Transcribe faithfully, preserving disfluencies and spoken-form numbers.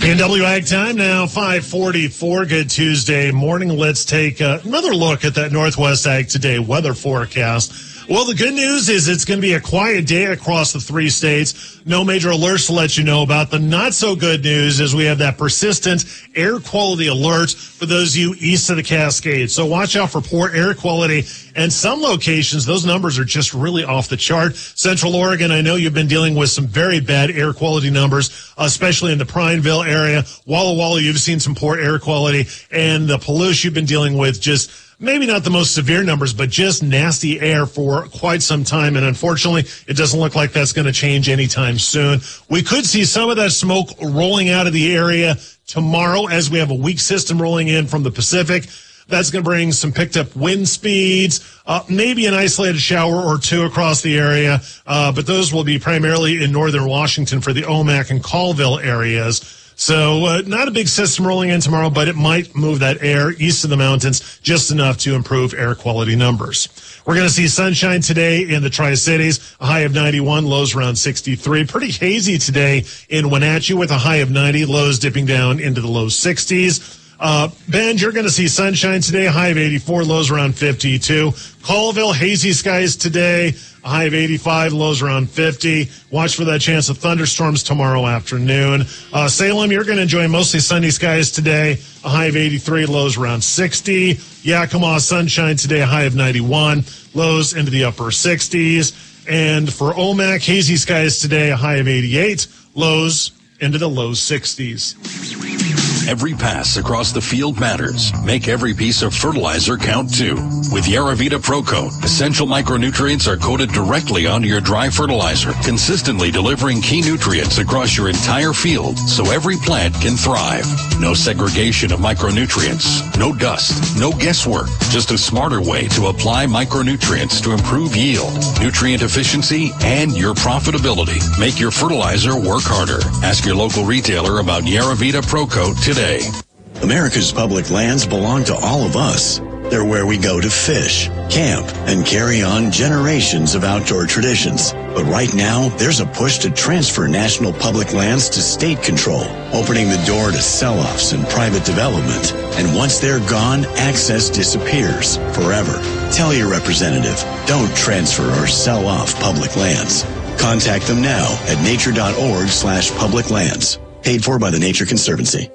B and W Ag Time now, five forty-four. Good Tuesday morning. Let's take uh, another look at that Northwest Ag Today weather forecast. Well, the good news is it's going to be a quiet day across the three states. No major alerts to let you know about. The not so good news is we have that persistent air quality alert for those of you east of the Cascades. So watch out for poor air quality. And some locations, those numbers are just really off the chart. Central Oregon, I know you've been dealing with some very bad air quality numbers, especially in the Prineville area. Walla Walla, you've seen some poor air quality. And the Palouse, you've been dealing with just maybe not the most severe numbers, but just nasty air for quite some time. And unfortunately, it doesn't look like that's going to change anytime soon. We could see some of that smoke rolling out of the area tomorrow as we have a weak system rolling in from the Pacific. That's going to bring some picked up wind speeds, uh, maybe an isolated shower or two across the area. Uh, but those will be primarily in northern Washington for the Omak and Colville areas. So uh, not a big system rolling in tomorrow, but it might move that air east of the mountains just enough to improve air quality numbers. We're going to see sunshine today in the Tri-Cities, a high of ninety-one, lows around sixty-three. Pretty hazy today in Wenatchee with a high of ninety, lows dipping down into the low sixties. Uh, Bend, you're going to see sunshine today, a high of eighty-four, lows around fifty-two. Colville, hazy skies today, a high of eighty-five, lows around fifty. Watch for that chance of thunderstorms tomorrow afternoon. Uh, Salem, you're going to enjoy mostly sunny skies today, a high of eighty-three, lows around sixty. Yakima, sunshine today, a high of ninety-one, lows into the upper sixties. And for Omak, hazy skies today, a high of eighty-eight, lows into the low sixties. Every pass across the field matters. Make every piece of fertilizer count too. With Yaravita ProCoat, essential micronutrients are coated directly onto your dry fertilizer, consistently delivering key nutrients across your entire field so every plant can thrive. No segregation of micronutrients, no dust, no guesswork, just a smarter way to apply micronutrients to improve yield, nutrient efficiency, and your profitability. Make your fertilizer work harder. Ask your local retailer about Yaravita ProCoat today. America's public lands belong to all of us. They're where we go to fish, camp, and carry on generations of outdoor traditions. But right now, there's a push to transfer national public lands to state control, opening the door to sell-offs and private development. And once they're gone, access disappears forever. Tell your representative, don't transfer or sell off public lands. Contact them now at nature dot org slash public lands. Paid for by the Nature Conservancy.